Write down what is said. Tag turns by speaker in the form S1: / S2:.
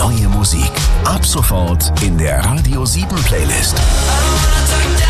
S1: Neue Musik. Ab sofort in der Radio 7 Playlist.